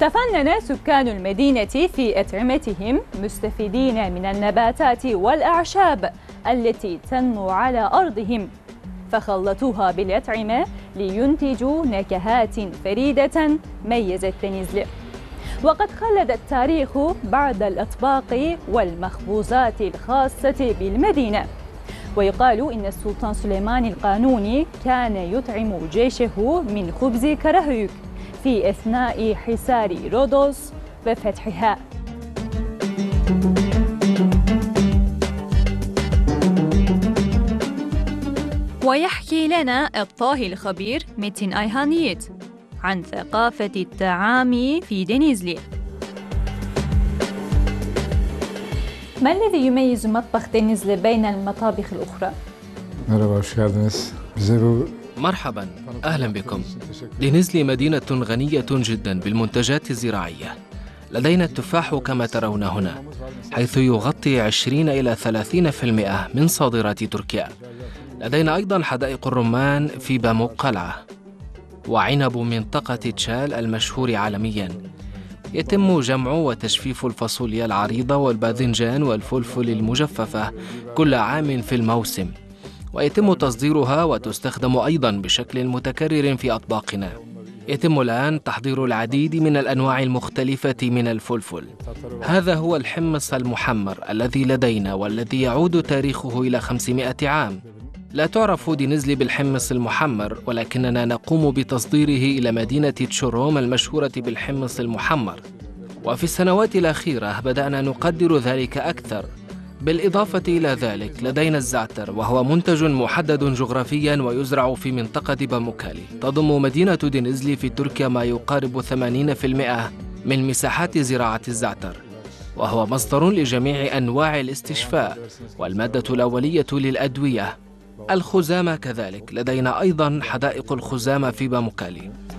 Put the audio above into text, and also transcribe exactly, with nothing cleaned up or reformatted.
تفنن سكان المدينة في أطعمتهم مستفيدين من النباتات والأعشاب التي تنمو على أرضهم، فخلطوها بالأطعمة لينتجوا نكهات فريدة ميزت دنيزلي. وقد خلد التاريخ بعض الأطباق والمخبوزات الخاصة بالمدينة، ويقال إن السلطان سليمان القانوني كان يطعم جيشه من خبز كراهيوك في أثناء حصار رودوس وفتحها. ويحكي لنا الطاهي الخبير متين أيهانيت عن ثقافة الطعام في دنيزلي. ما الذي يميز مطبخ دنيزلي بين المطابخ الأخرى؟ مرحبا، أهلا بكم. دنيزلي مدينة غنية جدا بالمنتجات الزراعية. لدينا التفاح كما ترون هنا، حيث يغطي عشرين إلى ثلاثين بالمئة من صادرات تركيا. لدينا أيضا حدائق الرمان في باموك قلعة، وعنب منطقة تشال المشهور عالميا. يتم جمع وتجفيف الفاصوليا العريضة والباذنجان والفلفل المجففة كل عام في الموسم، ويتم تصديرها وتستخدم أيضا بشكل متكرر في أطباقنا. يتم الآن تحضير العديد من الأنواع المختلفة من الفلفل. هذا هو الحمص المحمر الذي لدينا، والذي يعود تاريخه إلى خمسمائة عام. لا تعرف دنيزلي بالحمص المحمر، ولكننا نقوم بتصديره إلى مدينة تشوروم المشهورة بالحمص المحمر، وفي السنوات الأخيرة بدأنا نقدر ذلك أكثر. بالإضافة إلى ذلك لدينا الزعتر، وهو منتج محدد جغرافياً ويزرع في منطقة باموكالي. تضم مدينة دنيزلي في تركيا ما يقارب ثمانين بالمئة من مساحات زراعة الزعتر، وهو مصدر لجميع أنواع الاستشفاء والمادة الأولية للأدوية. الخزامة كذلك، لدينا أيضاً حدائق الخزامة في باموكالي.